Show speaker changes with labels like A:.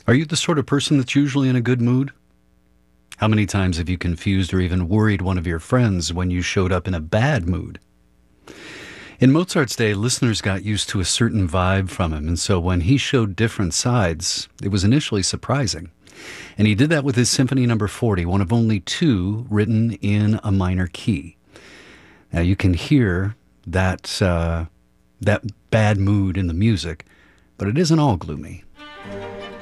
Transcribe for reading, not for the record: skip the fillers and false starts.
A: Are you the sort of person that's usually in a good mood? How many times have you confused or even worried one of your friends when you showed up in a bad mood? In Mozart's day, listeners got used to a certain vibe from him, and so when he showed different sides, it was initially surprising. And he did that with his Symphony Number 40, one of only two written in a minor key. Now you can hear that bad mood in the music, but it isn't all gloomy.